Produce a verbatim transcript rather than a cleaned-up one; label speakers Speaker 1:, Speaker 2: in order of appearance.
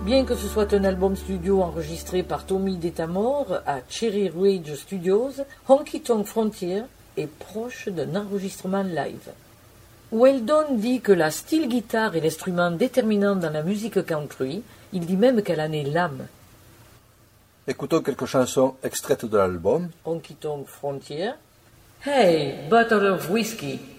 Speaker 1: Bien que ce soit un album studio enregistré par Tommy Detamore à Cherry Ridge Studios, Honky Tonk Frontier est proche d'un enregistrement live. Weldon dit que la steel guitare est l'instrument déterminant dans la musique country, il dit même qu'elle en est l'âme.
Speaker 2: Écoutons quelques chansons extraites de l'album.
Speaker 1: Honky Tonk Frontier. Hey, Bottle of Whiskey.